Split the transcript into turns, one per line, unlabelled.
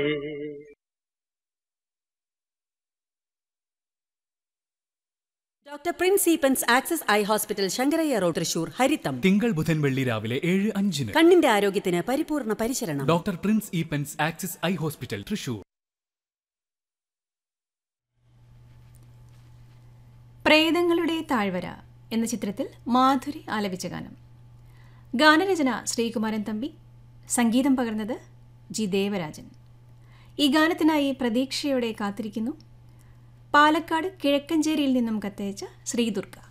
Doctor Prince Eappen's axis eye hospital Sankaraiah road Thrissur ഹരിതം
തിങ്കൾ ബുധൻ വെള്ളി രാവിലെ 7:05
കണ്ണിന്റെ ആരോഗ്യത്തിന് പരിപൂർണ പരിചരണം.
Doctor Prince Eappen's axis eye hospital Thrissur.
പ്രേതങ്ങളുടെ താഴ്വര എന്ന ചിത്രത്തിൽ മാധുരി ആലപിച്ച ഗാനം. ഗാനരചന ശ്രീകുമാരൻ തമ്പി, സംഗീതം പകർന്നത് ജി ദേവരാജൻ. ഈ ഗാനത്തിനായി പ്രതീക്ഷയോടെ കാത്തിരിക്കുന്നു പാലക്കാട് കിഴക്കഞ്ചേരിയിൽ നിന്നും കത്തയച്ച ശ്രീദുർഗ.